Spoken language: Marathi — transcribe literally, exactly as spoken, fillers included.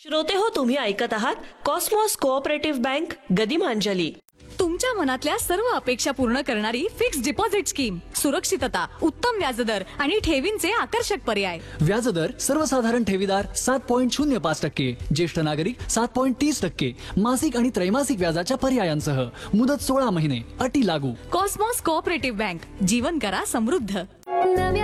श्रोते हो, तुम्ही ऐकत आहात कॉस्मॉस कोऑपरेटिव्ह बँक गदिमांजली. तुमच्या मनातल्या सर्व अपेक्षा पूर्ण करणारी फिक्स डिपॉझिट स्कीम. सुरक्षितता, उत्तम व्याजदर आणि ठेवींचे आकर्षक पर्याय. व्याजदर सर्वसाधारण ठेवीदार सात पॉईंट शून्य पाच टक्के, ज्येष्ठ नागरिक सात पॉईंट तीस टक्के, मासिक आणि त्रैमासिक व्याजाच्या पर्यायांसह मुदत सोळा महिने, अटी लागू. कॉस्मॉस कोऑपरेटिव्ह बँक, जीवन करा समृद्ध.